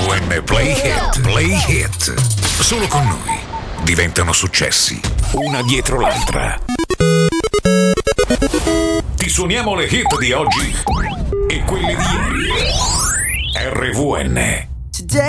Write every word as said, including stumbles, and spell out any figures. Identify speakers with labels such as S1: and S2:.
S1: vu enne Play Hit, Play Hit. Solo con noi diventano successi, una dietro l'altra. Ti suoniamo le hit di oggi e quelle di ieri. erre vu enne.
S2: Today